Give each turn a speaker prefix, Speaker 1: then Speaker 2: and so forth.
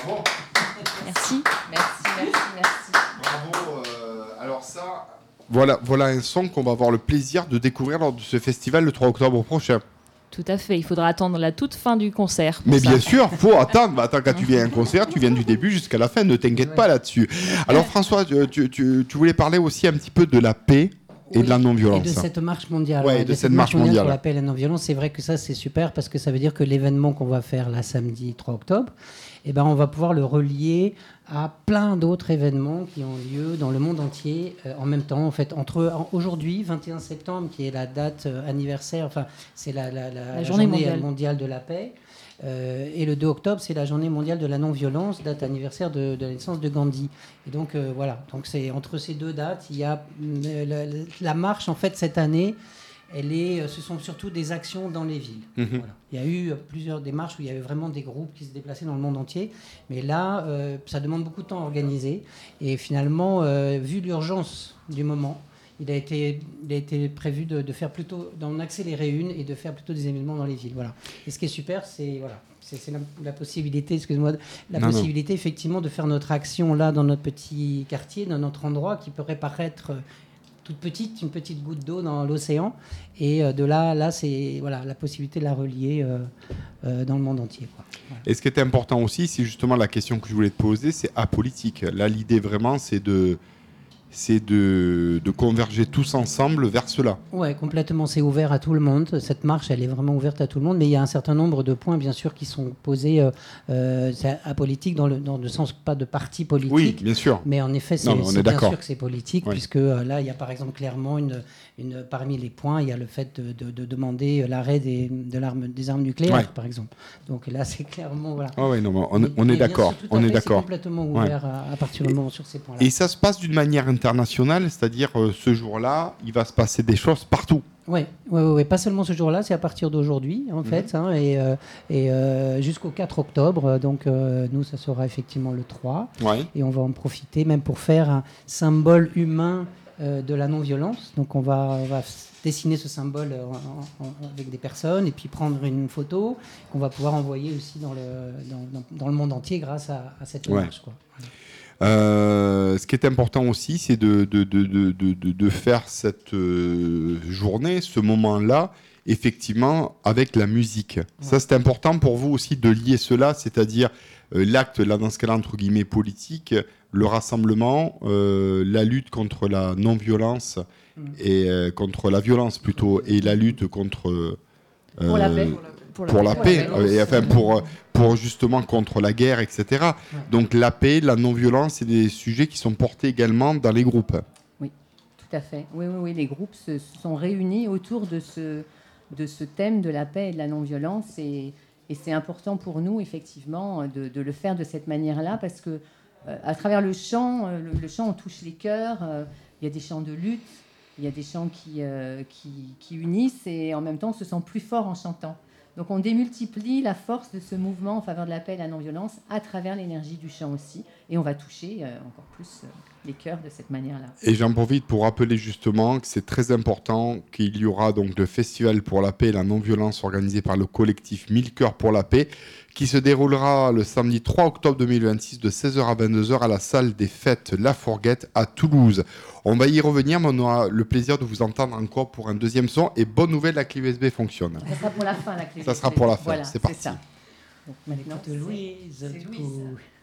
Speaker 1: Bravo.
Speaker 2: Merci.
Speaker 1: Bravo. Alors ça, voilà un son qu'on va avoir le plaisir de découvrir lors de ce festival le 3 octobre prochain.
Speaker 2: Tout à fait. Il faudra attendre la toute fin du concert.
Speaker 1: Mais bien sûr, faut attendre. Attends, quand tu viens à un concert, tu viens du début jusqu'à la fin. Ne t'inquiète pas là-dessus. Alors François, tu voulais parler aussi un petit peu de la paix et de la non-violence.
Speaker 3: Et de cette marche mondiale.
Speaker 1: Ouais, de cette marche mondiale
Speaker 3: pour la paix et la non-violence. C'est vrai que ça, c'est super parce que ça veut dire que l'événement qu'on va faire là samedi 3 octobre, eh ben, on va pouvoir le relier à plein d'autres événements qui ont lieu dans le monde entier en même temps. En fait, aujourd'hui, 21 septembre, qui est la date anniversaire, enfin, c'est la journée mondiale de la paix. Et le 2 octobre, c'est la journée mondiale de la non-violence, date anniversaire de la naissance de Gandhi. Et donc, voilà. Donc, c'est entre ces deux dates, il y a la marche, en fait, cette année. Ce sont surtout des actions dans les villes. Voilà. Il y a eu plusieurs démarches où il y avait vraiment des groupes qui se déplaçaient dans le monde entier. Mais là, ça demande beaucoup de temps à organiser. Et finalement, vu l'urgence du moment, il a été prévu de faire plutôt, d'en accélérer une et de faire plutôt des événements dans les villes. Voilà. Et ce qui est super, c'est la possibilité, possibilité effectivement de faire notre action là dans notre petit quartier, dans notre endroit qui pourrait paraître toute petite, une petite goutte d'eau dans l'océan, et de là c'est la possibilité de la relier dans le monde entier, quoi. Voilà.
Speaker 1: Et ce qui est important aussi, c'est justement la question que je voulais te poser, c'est apolitique. Là, l'idée vraiment, c'est de converger tous ensemble vers cela.
Speaker 3: Ouais, complètement, c'est ouvert à tout le monde. Cette marche, elle est vraiment ouverte à tout le monde, mais il y a un certain nombre de points, bien sûr, qui sont posés apolitiques dans le sens pas de parti politique.
Speaker 1: Oui, bien sûr.
Speaker 3: Mais en effet, c'est bien sûr que c'est politique, puisque là, il y a par exemple clairement parmi les points, il y a le fait de demander l'arrêt des armes nucléaires, par exemple. Donc là, c'est clairement
Speaker 1: on est d'accord. On est d'accord.
Speaker 3: C'est complètement ouvert à partir du moment sur ces points-là.
Speaker 1: Et ça se passe d'une manière internationale, c'est-à-dire ce jour-là, il va se passer des choses partout.
Speaker 3: Oui, pas seulement ce jour-là, c'est à partir d'aujourd'hui en fait, et jusqu'au 4 octobre. Donc nous, ça sera effectivement le 3, et on va en profiter même pour faire un symbole humain de la non-violence. Donc on va dessiner ce symbole avec des personnes et puis prendre une photo qu'on va pouvoir envoyer aussi dans le monde entier grâce à cette marche, quoi. Voilà.
Speaker 1: Ce qui est important aussi, c'est de faire cette journée, ce moment-là, effectivement, avec la musique. Ça, c'est important pour vous aussi de lier cela, c'est-à-dire l'acte, là, dans ce cas-là, entre guillemets, politique, le rassemblement, la lutte contre la non-violence, et contre la violence plutôt, et la lutte contre...
Speaker 2: pour la paix.
Speaker 1: Pour la paix, et enfin pour justement contre la guerre, etc. Donc la paix, la non-violence, c'est des sujets qui sont portés également dans les groupes.
Speaker 4: Oui, tout à fait. Oui, les groupes se sont réunis autour de ce thème de la paix et de la non-violence, et c'est important pour nous, effectivement, de le faire de cette manière-là, parce que à travers le chant, on touche les cœurs, il y a des chants de lutte, il y a des chants qui unissent, et en même temps, on se sent plus fort en chantant. Donc on démultiplie la force de ce mouvement en faveur de la paix et de la non-violence à travers l'énergie du chant aussi. Et on va toucher encore plus les cœurs de cette manière-là.
Speaker 1: Et j'en profite pour rappeler justement que c'est très important qu'il y aura donc le Festival pour la paix et la non-violence organisé par le collectif 1000 Cœurs pour la paix, qui se déroulera le samedi 3 octobre 2026 de 16h à 22h à la salle des fêtes La Fourguette à Toulouse. On va y revenir, mais on aura le plaisir de vous entendre encore pour un deuxième son. Et bonne nouvelle, la clé USB fonctionne.
Speaker 4: Ça sera pour la fin, la clé USB.
Speaker 1: Ça sera pour la fin,
Speaker 4: voilà,
Speaker 1: c'est parti.
Speaker 4: Ça. Donc maintenant,
Speaker 3: Louise.
Speaker 4: c'est Louise.